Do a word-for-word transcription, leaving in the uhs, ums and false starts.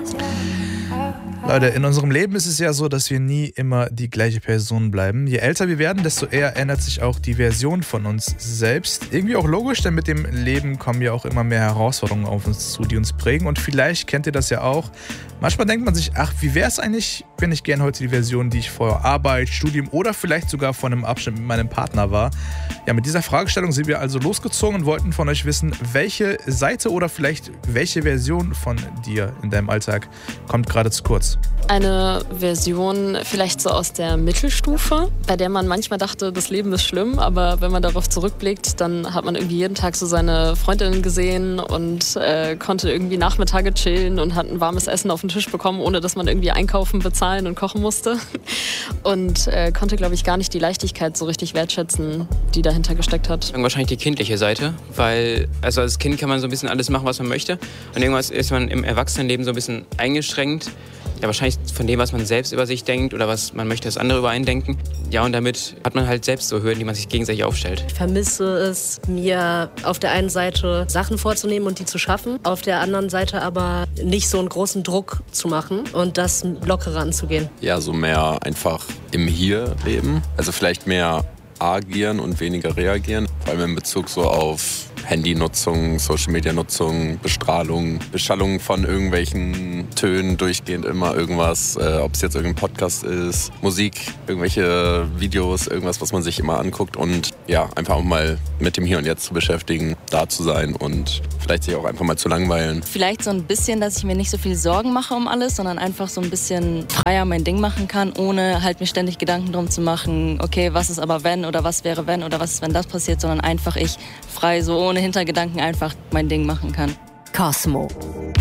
Leute, in unserem Leben ist es ja so, dass wir nie immer die gleiche Person bleiben. Je älter wir werden, desto eher ändert sich auch die Version von uns selbst. Irgendwie auch logisch, denn mit dem Leben kommen ja auch immer mehr Herausforderungen auf uns zu, die uns prägen. Und vielleicht kennt ihr das ja auch. Manchmal denkt man sich, ach, wie wäre es eigentlich, wenn ich gerne heute die Version, die ich vor Arbeit, Studium oder vielleicht sogar vor einem Abschnitt mit meinem Partner war. Ja, mit dieser Fragestellung sind wir also losgezogen und wollten von euch wissen, welche Seite oder vielleicht welche Version von dir in deinem Alltag kommt gerade zu kurz. Eine Version vielleicht so aus der Mittelstufe, bei der man manchmal dachte, das Leben ist schlimm, aber wenn man darauf zurückblickt, dann hat man irgendwie jeden Tag so seine Freundinnen gesehen und äh, konnte irgendwie Nachmittage chillen und hat ein warmes Essen auf den Tisch bekommen, ohne dass man irgendwie einkaufen, bezahlen und kochen musste. Und äh, konnte, glaube ich, gar nicht die Leichtigkeit so richtig wertschätzen, die dahinter gesteckt hat. Wahrscheinlich die kindliche Seite, weil also als Kind kann man so ein bisschen alles machen, was man möchte. Und irgendwas ist man im Erwachsenenleben so ein bisschen eingeschränkt. Ja, wahrscheinlich von dem, was man selbst über sich denkt oder was man möchte, dass andere über einen denken. Ja, und damit hat man halt selbst so Hürden, die man sich gegenseitig aufstellt. Ich vermisse es, mir auf der einen Seite Sachen vorzunehmen und die zu schaffen, auf der anderen Seite aber nicht so einen großen Druck zu machen und das lockerer anzugehen. Ja, so mehr einfach im Hier leben. Also vielleicht mehr agieren und weniger reagieren. Vor allem in Bezug so auf Handynutzung, Social-Media-Nutzung, Bestrahlung, Beschallung von irgendwelchen Tönen, durchgehend immer irgendwas, äh, ob es jetzt irgendein Podcast ist, Musik, irgendwelche Videos, irgendwas, was man sich immer anguckt und ja, einfach auch mal mit dem Hier und Jetzt zu beschäftigen, da zu sein und vielleicht sich auch einfach mal zu langweilen. Vielleicht so ein bisschen, dass ich mir nicht so viel Sorgen mache um alles, sondern einfach so ein bisschen freier mein Ding machen kann, ohne halt mir ständig Gedanken drum zu machen, okay, was ist aber wenn oder was wäre wenn oder was ist, wenn das passiert, sondern einfach ich frei, so ohne Hintergedanken einfach mein Ding machen kann. Cosmo.